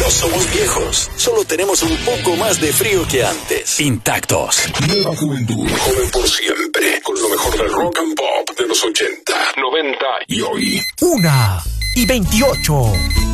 No somos viejos, solo tenemos un poco más de frío que antes. Intactos. Nueva juventud, joven por siempre, con lo mejor del rock and pop de los 80, 90 y hoy. 1:28.